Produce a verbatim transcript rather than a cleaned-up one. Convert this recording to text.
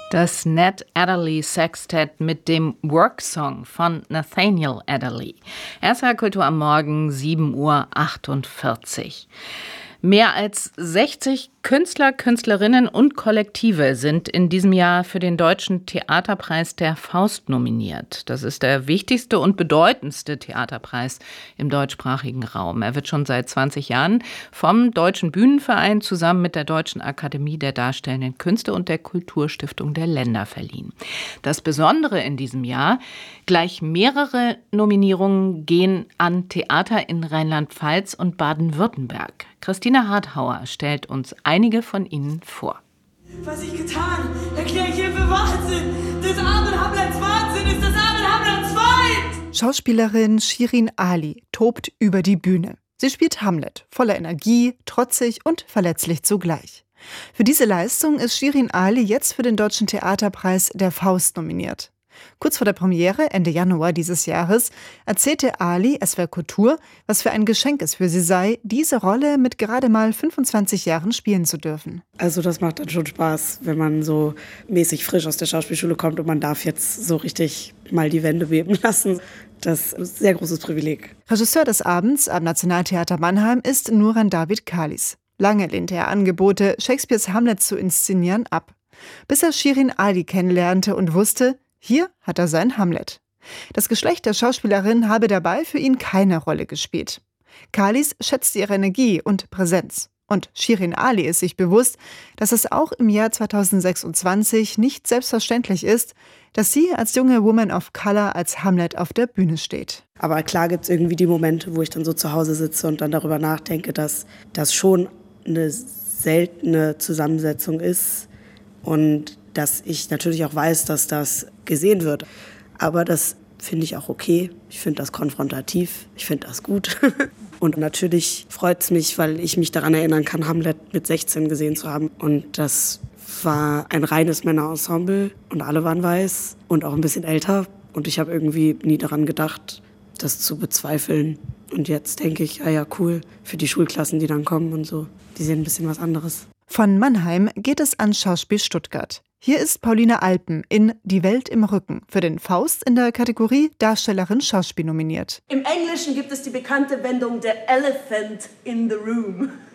Das Ned Adderley Sextett mit dem Work-Song von Nathaniel Adderley. R S H Kultur am Morgen, sieben Uhr achtundvierzig. Mehr als sechzig Künstler, Künstlerinnen und Kollektive sind in diesem Jahr für den Deutschen Theaterpreis der Faust nominiert. Das ist der wichtigste und bedeutendste Theaterpreis im deutschsprachigen Raum. Er wird schon seit zwanzig Jahren vom Deutschen Bühnenverein zusammen mit der Deutschen Akademie der Darstellenden Künste und der Kulturstiftung der Länder verliehen. Das Besondere in diesem Jahr: gleich mehrere Nominierungen gehen an Theater in Rheinland-Pfalz und Baden-Württemberg. Christina Harthauer stellt uns einige von ihnen vor. Was ich getan, erkläre ich hier für Wahnsinn. Des armen Hamlets Wahnsinn ist des armen Hamlets Feind. Schauspielerin Shirin Ali tobt über die Bühne. Sie spielt Hamlet, voller Energie, trotzig und verletzlich zugleich. Für diese Leistung ist Shirin Ali jetzt für den Deutschen Theaterpreis der Faust nominiert. Kurz vor der Premiere, Ende Januar dieses Jahres, erzählte Ali S W R Kultur, was für ein Geschenk es für sie sei, diese Rolle mit gerade mal fünfundzwanzig Jahren spielen zu dürfen. Also das macht dann schon Spaß, wenn man so mäßig frisch aus der Schauspielschule kommt und man darf jetzt so richtig mal die Wände beben lassen. Das ist ein sehr großes Privileg. Regisseur des Abends am Nationaltheater Mannheim ist Nuran David Kalis. Lange lehnte er Angebote, Shakespeares Hamlet zu inszenieren, ab. Bis er Shirin Ali kennenlernte und wusste, hier hat er sein Hamlet. Das Geschlecht der Schauspielerin habe dabei für ihn keine Rolle gespielt. Kalis schätzt ihre Energie und Präsenz. Und Shirin Ali ist sich bewusst, dass es auch im Jahr zweitausendsechsundzwanzig nicht selbstverständlich ist, dass sie als junge Woman of Color als Hamlet auf der Bühne steht. Aber klar gibt es irgendwie die Momente, wo ich dann so zu Hause sitze und dann darüber nachdenke, dass das schon eine seltene Zusammensetzung ist und dass ich natürlich auch weiß, dass das gesehen wird. Aber das finde ich auch okay. Ich finde das konfrontativ. Ich finde das gut. Und natürlich freut es mich, weil ich mich daran erinnern kann, Hamlet mit sechzehn gesehen zu haben. Und das war ein reines Männerensemble und alle waren weiß und auch ein bisschen älter. Und ich habe irgendwie nie daran gedacht, das zu bezweifeln. Und jetzt denke ich, ah ja, cool, für die Schulklassen, die dann kommen und so. Die sehen ein bisschen was anderes. Von Mannheim geht es an Schauspiel Stuttgart. Hier ist Pauline Alpen in Die Welt im Rücken für den Faust in der Kategorie Darstellerin Schauspiel nominiert. Im Englischen gibt es die bekannte Wendung der Elephant in the Room.